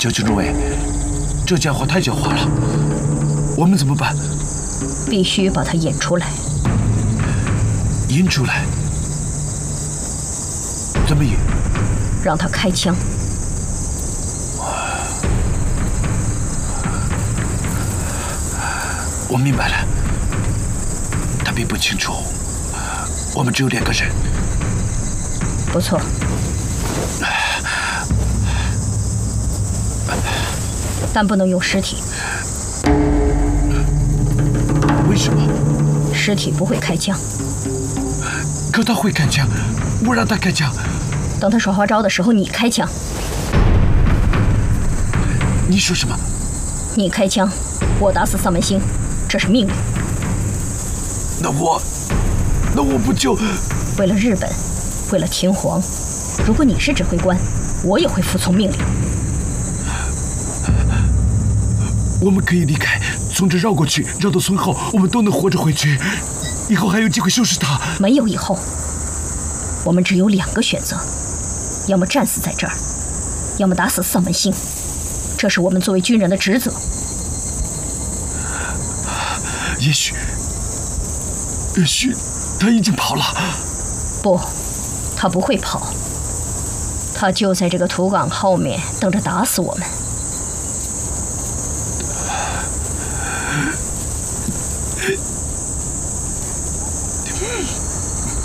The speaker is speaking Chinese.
将军中尉，这家伙太狡猾了，我们怎么办？ 必须把他引出来。 引出来？怎么引？ 让他开枪。 我明白了，他并不清楚，我们只有2个人。 不错。但不能用尸体。 为什么？ 尸体不会开枪。 可他会开枪，我让他开枪。 等他耍花招的时候，你开枪。 你说什么？ 你开枪，我打死丧门星，这是命令。 那我不就…… 为了日本，为了天皇，如果你是指挥官，我也会服从命令。 我们可以离开，从这绕过去，绕到村后，我们都能活着回去。以后还有机会收拾他。 没有以后，我们只有2个选择：要么战死在这儿，要么打死丧门星。这是我们作为军人的职责。 也许他已经跑了。 不，他不会跑，他就在这个土岗后面等着打死我们。